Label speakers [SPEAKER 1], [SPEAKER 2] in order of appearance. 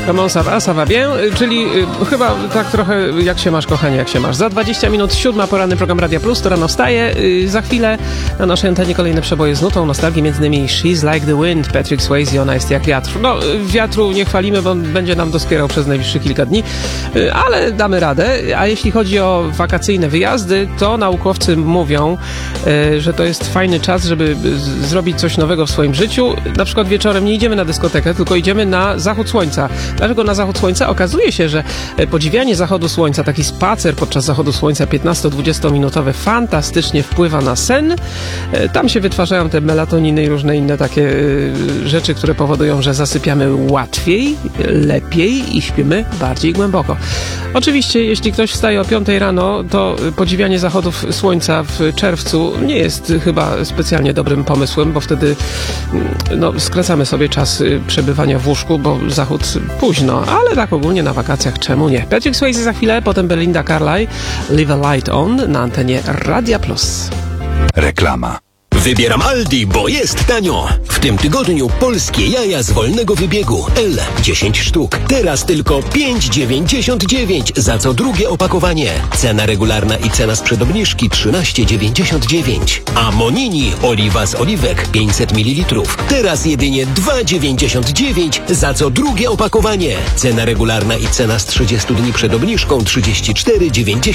[SPEAKER 1] Comment ça va, ça va bien, czyli chyba tak trochę jak się masz, kochanie, jak się masz. Za 20 minut 7, poranny program Radia Plus, to rano wstaje. Za chwilę na naszej antenie kolejne przeboje z nutą nostalgii, między innymi She's Like the Wind, Patrick Swayze, ona jest jak wiatr. No, wiatru nie chwalimy, bo on będzie nam doskwierał przez najbliższych kilka dni, ale damy radę. A jeśli chodzi o wakacyjne wyjazdy, to naukowcy mówią, że to jest fajny czas, żeby zrobić coś nowego w swoim życiu. Na przykład wieczorem nie idziemy na dyskotekę, tylko idziemy na zachód słońca. Dlaczego na zachód słońca? Okazuje się, że podziwianie zachodu słońca, taki spacer podczas zachodu słońca 15-20 minutowy fantastycznie wpływa na sen. Tam się wytwarzają te melatoniny i różne inne takie rzeczy, które powodują, że zasypiamy łatwiej, lepiej i śpimy bardziej głęboko. Oczywiście, jeśli ktoś wstaje o 5 rano, to podziwianie zachodów słońca w czerwcu nie jest chyba specjalnie dobrym pomysłem, bo wtedy skracamy sobie czas przebywania w łóżku, bo zachód późno, ale tak ogólnie na wakacjach czemu nie? Patrick Swayze za chwilę, potem Belinda Carlisle, Leave a Light On na antenie Radia Plus.
[SPEAKER 2] Reklama.
[SPEAKER 3] Wybieram Aldi, bo jest tanio. W tym tygodniu polskie jaja z wolnego wybiegu L 10 sztuk. Teraz tylko 5,99 za co drugie opakowanie. Cena regularna i cena sprzed obniżki 13,99. A Monini oliwa z oliwek 500 ml. Teraz jedynie 2,99 za co drugie opakowanie. Cena regularna i cena z 30 dni przed obniżką 34,90.